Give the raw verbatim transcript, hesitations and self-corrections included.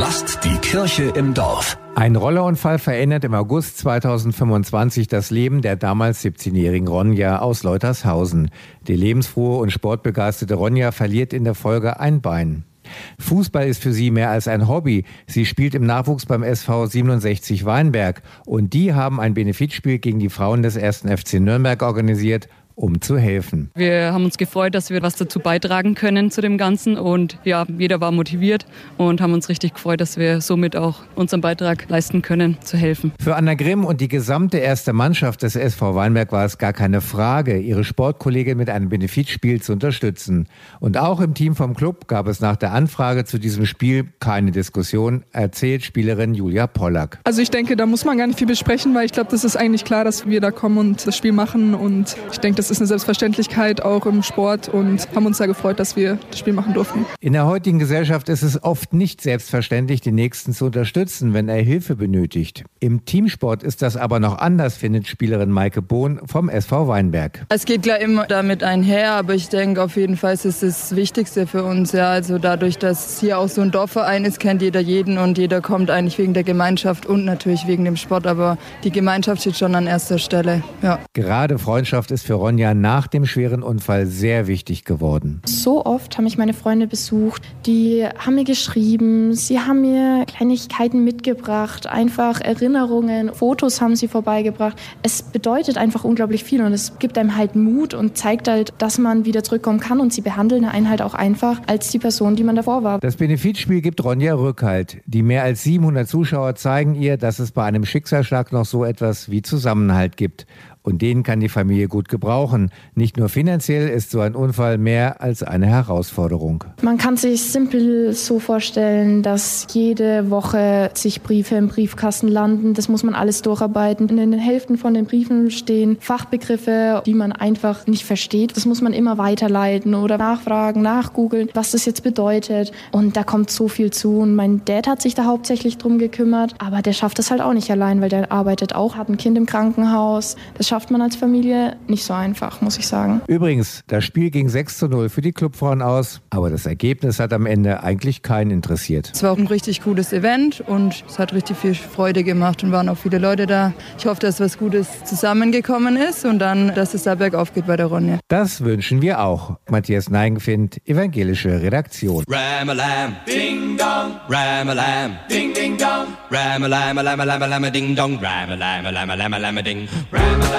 Lasst die Kirche im Dorf. Ein Rollerunfall verändert im August zweitausendfünfundzwanzig das Leben der damals siebzehnjährigen Ronja aus Leutershausen. Die lebensfrohe und sportbegeisterte Ronja verliert in der Folge ein Bein. Fußball ist für sie mehr als ein Hobby. Sie spielt im Nachwuchs beim S V siebenundsechzig Weinberg. Und die haben ein Benefizspiel gegen die Frauen des ersten F C Nürnberg organisiert, um zu helfen. Wir haben uns gefreut, dass wir was dazu beitragen können zu dem Ganzen, und ja, jeder war motiviert und haben uns richtig gefreut, dass wir somit auch unseren Beitrag leisten können, zu helfen. Für Anna Grimm und die gesamte erste Mannschaft des S V Weinberg war es gar keine Frage, ihre Sportkollegin mit einem Benefizspiel zu unterstützen. Und auch im Team vom Club gab es nach der Anfrage zu diesem Spiel keine Diskussion, erzählt Spielerin Julia Pollack. Also ich denke, da muss man gar nicht viel besprechen, weil ich glaube, das ist eigentlich klar, dass wir da kommen und das Spiel machen, und ich denke, das ist eine Selbstverständlichkeit auch im Sport, und haben uns sehr gefreut, dass wir das Spiel machen durften. In der heutigen Gesellschaft ist es oft nicht selbstverständlich, den Nächsten zu unterstützen, wenn er Hilfe benötigt. Im Teamsport ist das aber noch anders, findet Spielerin Maike Bohn vom S V Weinberg. Es geht klar immer damit einher, aber ich denke auf jeden Fall ist es das Wichtigste für uns. Ja, also dadurch, dass hier auch so ein Dorfverein ist, kennt jeder jeden, und jeder kommt eigentlich wegen der Gemeinschaft und natürlich wegen dem Sport, aber die Gemeinschaft steht schon an erster Stelle. Ja. Gerade Freundschaft ist für Ronja nach dem schweren Unfall sehr wichtig geworden. So oft haben mich meine Freunde besucht, die haben mir geschrieben, sie haben mir Kleinigkeiten mitgebracht, einfach Erinnerungen, Fotos haben sie vorbeigebracht. Es bedeutet einfach unglaublich viel, und es gibt einem halt Mut und zeigt halt, dass man wieder zurückkommen kann, und sie behandeln einen halt auch einfach als die Person, die man davor war. Das Benefizspiel gibt Ronja Rückhalt. Die mehr als siebenhundert Zuschauer zeigen ihr, dass es bei einem Schicksalsschlag noch so etwas wie Zusammenhalt gibt. Und den kann die Familie gut gebrauchen. Nicht nur finanziell ist so ein Unfall mehr als eine Herausforderung. Man kann sich simpel so vorstellen, dass jede Woche sich Briefe im Briefkasten landen. Das muss man alles durcharbeiten. In den Hälften von den Briefen stehen Fachbegriffe, die man einfach nicht versteht. Das muss man immer weiterleiten oder nachfragen, nachgoogeln, was das jetzt bedeutet. Und da kommt so viel zu. Und mein Dad hat sich da hauptsächlich drum gekümmert. Aber der schafft das halt auch nicht allein, weil der arbeitet auch, hat ein Kind im Krankenhaus. Das schafft man als Familie nicht so einfach, muss ich sagen. Übrigens, das Spiel ging sechs zu null für die Clubfrauen aus, aber das Ergebnis hat am Ende eigentlich keinen interessiert. Es war auch ein richtig cooles Event, und es hat richtig viel Freude gemacht und waren auch viele Leute da. Ich hoffe, dass was Gutes zusammengekommen ist und dann, dass es da bergauf geht bei der Ronja. Das wünschen wir auch. Matthias Neigenfind, evangelische Redaktion. Ram-a-lam, ding dong, ram-a-lam, ding ding dong, ram-a-lam, lam-a-lam, lam-a-ding dong, ram-a-lam, lam-a-lam, lam-a-ding, ram-a-lam.